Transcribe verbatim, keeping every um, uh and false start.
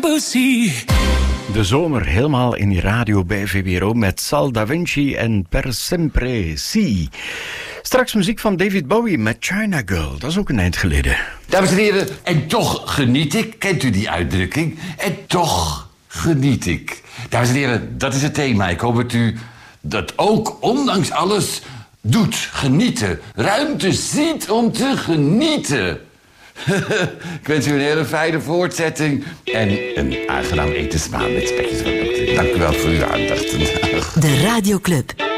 tempo sì. De zomer helemaal in die radio bij V B R O met Sal Da Vinci en Per Sempre Si. Straks muziek van David Bowie met China Girl. Dat is ook een eind geleden. Dames en heren, en toch geniet ik. Kent u die uitdrukking? En toch geniet ik. Dames en heren, dat is het thema. Ik hoop dat u dat ook, ondanks alles, doet. Genieten. Ruimte ziet om te genieten. Ik wens u een hele fijne voortzetting en een aangenaam etensmaal met spekjes van dokter. Dank u wel voor uw aandacht. De Radioclub.